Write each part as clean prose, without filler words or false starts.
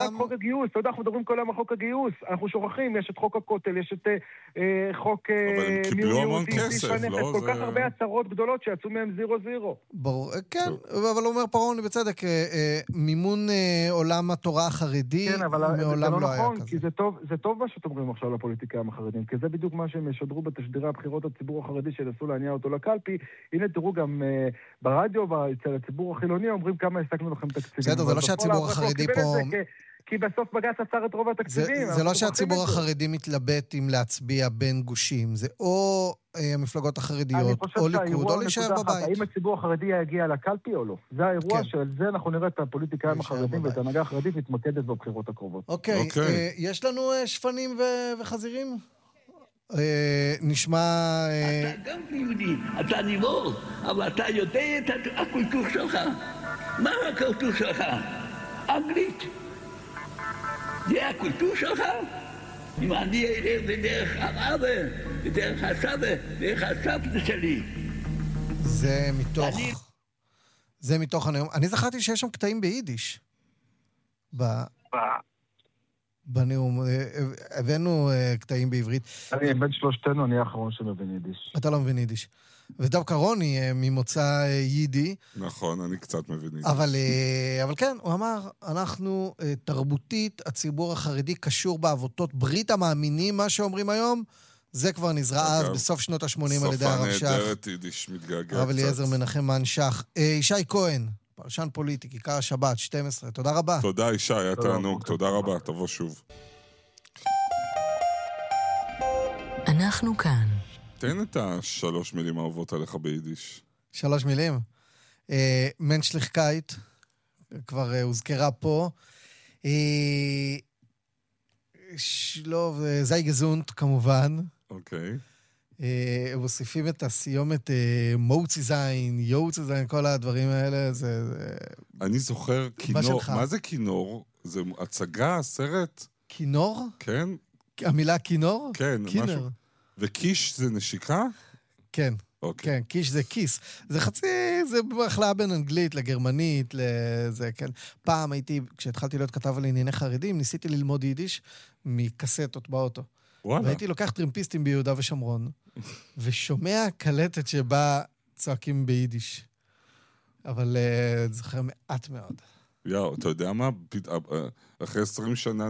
חוק הגיוס, אתה יודע, אנחנו מדברים כל היום על חוק הגיוס, אנחנו שוכחים, יש את חוק הכותל, יש את חוק... אבל הם קיבלו המון כסף, לא? כל כך הרבה הצהרות גדולות שיצאו מהם 0-0. ברור, כן, אבל אומר פרעון בצדק, מימון עולם התורה החרדי מעולם לא היה כזה. כי זה טוב מה שאתם אומרים עכשיו לפוליטיקאים החרדים, כי זה בדיוק מה שהם ישדרו בתשדירי הבחירות הציבור החרדי שנסו להניע אותו לקלפי. הנה תראו גם ברדיו ואצל הציבור החילוני אומרים כמה השגנו לכם תקציבים. בסדר, זה לא שהציבור החרדי פה... כי בסוף בג"ץ עצר את רוב התקציבים. זה לא שהציבור החרדי מתלבט אם להצביע בין גושים, זה או המפלגות החרדיות, או ליכוד, או להישאר בבית. האם הציבור החרדי יגיע לקלפי או לא? זה האירוע שעל זה אנחנו נראה את הפוליטיקאים החרדים ואת ההנהגה החרדית מתמקדת בבחירות הקרובות. אוקיי, יש לנו שפנים וחזירים? נשמע... אתה גם יהודי, אתה ניבור, אבל אתה יודע את הקולטור שלך. מה הקולטור שלך? אנגלית. זה הקולטור שלך? אם אני אלך בדרך האבא, בדרך הסבא, בדרך הסבתא שלי. זה מתוך הנאום. אני זכרתי שיש שם קטעים ביידיש. בנאום. הבאנו קטעים בעברית. אני בין שלושתנו, אני האחרון שמבין יידיש. אתה לא מבין יידיש. ודווקא רוני ממוצא יידי. נכון, אני קצת מבין יידיש. אבל כן, הוא אמר, אנחנו תרבותית, הציבור החרדי קשור בעבותות ברית המאמינים, מה שאומרים היום, זה כבר נזרע אז בסוף שנות ה-80 על ידי הרב שך. שפה נהדרת יידיש מתגעגע הרב אליעזר מנחם מנשך. ישי כהן, פרשן פוליטי, כיכר השבת, 12. תודה רבה. תודה ישי, היה תענוג. תודה רבה, תבוא שוב. אנחנו כאן. תן את 3 מילים האהובות עליך ביידיש. 3 מילים? מנשליכקייט, כבר הוזכרה פה. שלוב, זייגזונט כמובן. אוקיי. מוסיפים את הסיומת מוצי זין, יוצי זין, כל הדברים האלה. אני זוכר כינור. מה זה כינור? זה הצגה, סרט? כינור? כן. המילה כינור? כן, משהו. וקיש זה נשיקה? כן. אוקיי. כן, קיש זה כיס. זה זה בהחלאה בין אנגלית לגרמנית, לזה, כן. פעם כשהתחלתי להיות כתב על ענייני חרדים, ניסיתי ללמוד יידיש מקסטות באוטו. וואלה. והייתי לוקח טרימפיסטים ביהודה ושומרון, ושומע קלטת שבה צועקים ביידיש. אבל זוכר מעט מאוד. אתה יודע מה? אחרי 20 שנה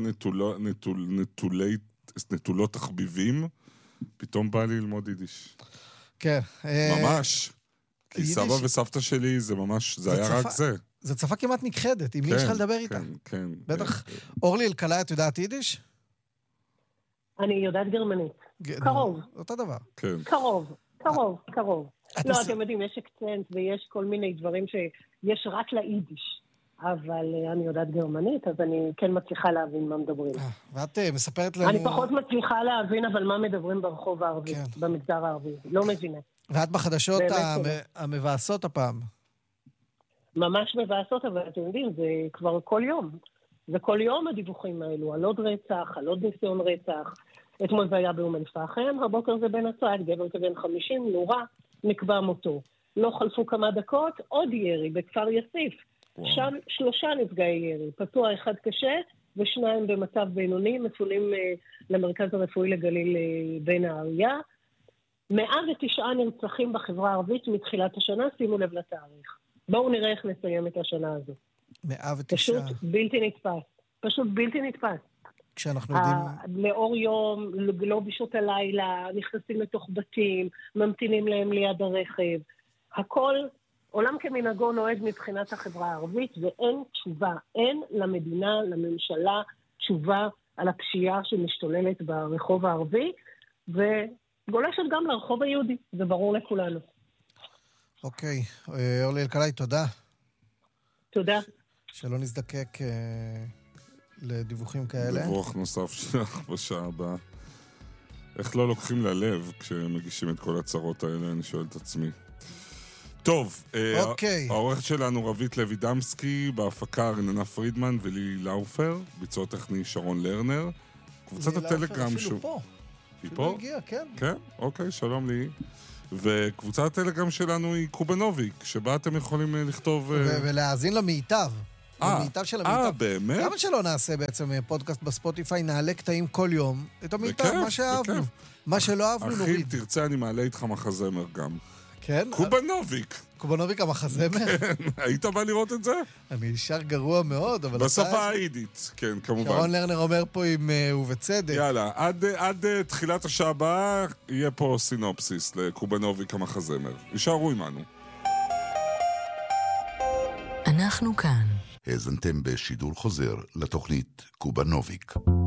נטולות תחביבים, פתאום בא לי ללמוד יידיש. כן. ממש. כי סבא וסבתא שלי, זה ממש, זה היה רק זה. זו שפה כמעט נכחדת, עם מי יש לך לדבר איתה. כן. בטח. אורלי אלקלעי, את יודעת יידיש? אני יודעת גרמנית. קרוב. אותו דבר. כן. קרוב. לא, אתם יודעים, יש אקצנט ויש כל מיני דברים שיש רק ליידיש. אבל אני יודעת גרמנית, אז אני כן מצליחה להבין מה מדברים. ואת מספרת לנו... אני פחות מצליחה להבין, אבל מה מדברים ברחוב הערבי, במגזר הערבי. לא מבינה. ואת בחדשות המבאסות הפעם. ממש מבאסות, אבל אתם יודעים, זה כבר כל יום. זה כל יום הדיווחים האלו, על עוד רצח, על עוד ניסיון רצח. אתמול זה היה באום אל-פחם, הבוקר זה בנצרת, גבר כבן 50, נורה, נקבע מותו. לא חלפו כמה דקות, עוד ירי בכפר יסיף. שם 3 נפגעי ירי, פצוע 1 קשה ו2 במצב בינוני, מפונים למרכז הרפואי לגליל בן האריה. 109 נרצחים בחברה הערבית מתחילת השנה, שימו לב לתאריך. בואו נראה איך נסיים את השנה הזו. 109. פשוט בלתי נתפס. כשאנחנו יודעים... לאור יום, לא בשעות הלילה, נכנסים לתוך בתים, ממתינים להם ליד הרכב. הכל... עולם כמנהגו נוהג מבחינת החברה הערבית, ואין תשובה, אין למדינה, לממשלה, תשובה על הפשיעה שמשתוללת ברחוב הערבי, וגולשת גם לרחוב היהודי, זה ברור לכולנו. אוקיי, אורלי אלקלעי, תודה. תודה. שלא נזדקק לדיווחים כאלה. דיווח נוסף שלך בשעה הבאה. איך לא לוקחים ללב כשמגישים את כל הצרות האלה, אני שואל את עצמי. טוב, העורכת שלנו רבית לוי דמסקי, בהפקה רננה פרידמן ולילי לאופר, ביצוע טכני שרון לרנר, קבוצת הטלגרם אפילו פה. היא פה? הגיע, כן. כן, אוקיי, שלום לי. וקבוצת הטלגרם שלנו היא קובנוביק, שבה אתם יכולים לכתוב... ולהאזין למיטב. המיטב של המיטב. באמת? למה שלא נעשה בעצם פודקאסט בספוטיפיי, נעלה קטעים כל יום, את המיטב, מה שאהבנו. מה שלא אהבנו נוריד. אחי, תרצה, אני מעלה איתך מחזמר גם. כן? קובנוביק. קובנוביק המחזמר? כן, היית בא לראות את זה? אני נשאר גרוע מאוד, אבל... בשפה האידית, כן, כמובן. שרון לרנר אומר פה ובצדק. יאללה, עד תחילת השעה הבאה יהיה פה סינופסיס לקובנוביק המחזמר. יישארו עמנו. אנחנו כאן. האזנתם בשידור חוזר לתוכנית קובנוביק.